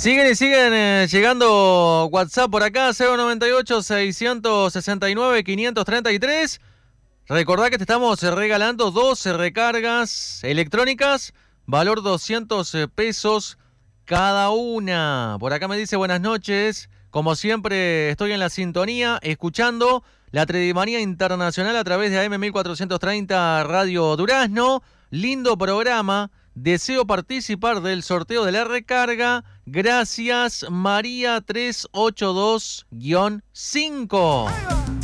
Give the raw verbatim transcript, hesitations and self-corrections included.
Siguen y siguen eh, llegando WhatsApp por acá, cero noventa y ocho, seiscientos sesenta y nueve, quinientos treinta y tres. Recordá que te estamos regalando doce recargas electrónicas, valor doscientos pesos cada una. Por acá me dice buenas noches. Como siempre estoy en la sintonía, escuchando la Tredimanía Internacional a través de A M mil cuatrocientos treinta Radio Durazno. Lindo programa. Deseo participar del sorteo de la recarga. Gracias, María trescientos ochenta y dos guión cinco.